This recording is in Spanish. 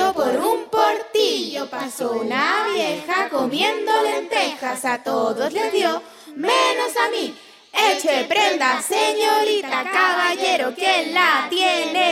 pasando por un portillo pasó una vieja comiendo lentejas, a todos les dio, menos a mí. Eche prenda, señorita, caballero, ¿quién la tiene?